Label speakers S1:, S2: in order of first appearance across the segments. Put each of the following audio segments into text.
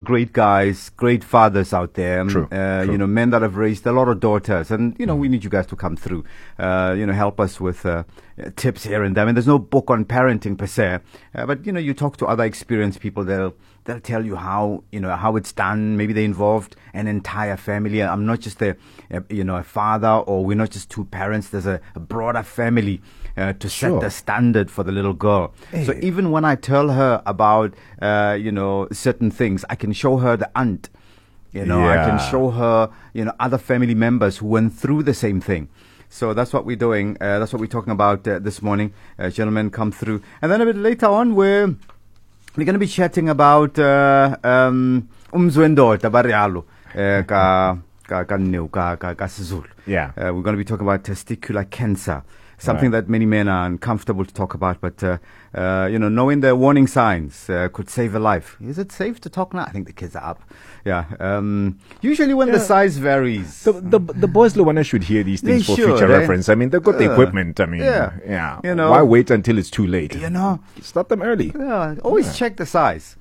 S1: great guys, great fathers out there.
S2: True.
S1: Men that have raised a lot of daughters. And, we need you guys to come through, help us with tips here and there. I mean, there's no book on parenting per se. But, you talk to other experienced people, they'll tell you how it's done. Maybe they involved an entire family. I'm not just a father, or we're not just two parents. There's a broader family to set the standard for the little girl. Hey. So even when I tell her about, certain things, I can show her the aunt. I can show her, other family members who went through the same thing. So that's what we're doing. That's what we're talking about this morning. Gentlemen, come through. And then a bit later on, we're going to be chatting about umzwendota barialo ka Sizulu.
S2: Yeah.
S1: We're going to be talking about testicular cancer, something that many men are uncomfortable to talk about, but knowing the warning signs could save a life. Is it safe to talk now? I think the kids are up. Yeah. Usually when the size varies,
S2: the boys Luana should hear these things for future reference. I mean, they've got the equipment. I mean, why wait until it's too late? Start them early.
S1: Yeah. Always check the size.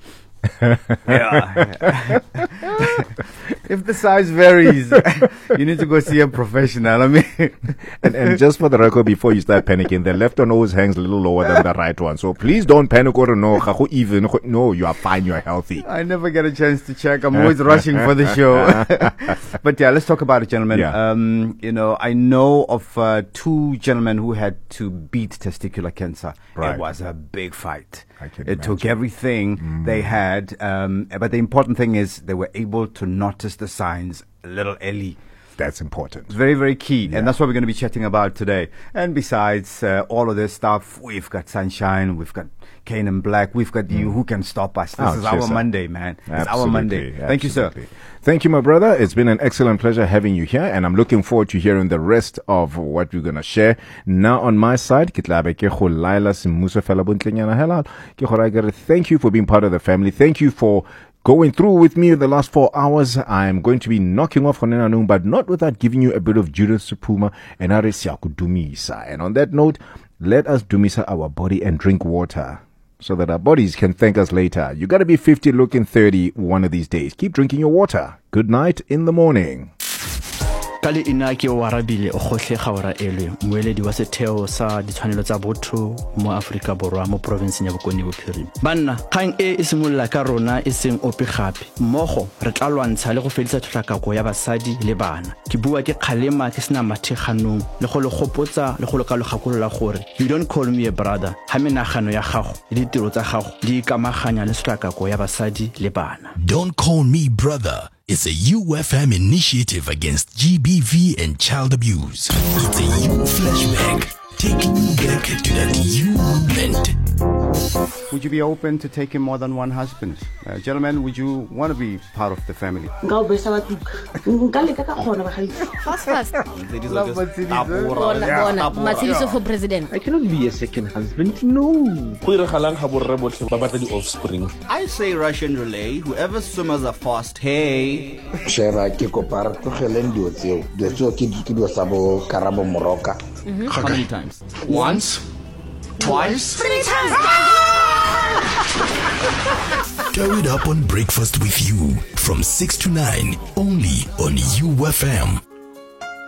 S1: Yeah. If the size varies, you need to go see a professional. I mean,
S2: and just for the record, before you start panicking, the left one always hangs a little lower than the right one. So please don't panic or no, you are fine, you are healthy.
S1: I never get a chance to check. I'm always rushing for the show. But yeah, let's talk about it, gentlemen.
S2: Yeah.
S1: I know of two gentlemen who had to beat testicular cancer.
S2: Right.
S1: It was a big fight.
S2: It
S1: took everything they had, but the important thing is they were able to notice the signs a little early.
S2: That's important.
S1: It's very, very key. And that's what we're going to be chatting about today. And besides all of this stuff, we've got Sunshine, we've got Kane and Black, we've got you. Who can stop us? This is our Monday, man. It's our Monday. Thank you, sir.
S2: Thank you, my brother. It's been an excellent pleasure having you here, and I'm looking forward to hearing the rest of what we're going to share. Now, on my side, thank you for being part of the family. Thank you for going through with me the last 4 hours. I'm going to be knocking off on Nenanung, but not without giving you a bit of Judith Supuma and Arisiaku Dumisa. And on that note, let us Dumisa our body and drink water, so that our bodies can thank us later. You gotta be 50 looking 30 one of these days. Keep drinking your water. Good night in the morning.
S3: Kali inaki o warabile o gohle gaora elwe moeledi wa setheo sa ditshwanelo tsa botho mo Afrika Borwa mo province ya Bokone Bophirima. Banna kgang e simolla ka rona e seng ope gape mmogo re tla lwantsha le go fedisa tlhakako ya basadi le bana. Ke bua ke kgalema ke sena matheganong le go le gopotsa le go le ka logakolola gore you don't call me a brother ha menagano ya gago le ditiro tsa gago di ikamaganya le tlhakako ya basadi le bana.
S4: Don't call me brother. It's a UFM initiative against GBV and child abuse. It's a U flashback, taking you back to that U moment.
S1: Would you be open to taking more than one husband? Gentlemen, would you want to be part of the family?
S5: Fast. Matshidiso for president.
S6: I cannot be a second husband, no.
S7: I say Russian relay, whoever swimmers are fast, hey.
S8: How
S7: many times? Once? Twice?
S5: 3 times!
S4: Throw it up on Breakfast with You from 6 to 9, only on UFM.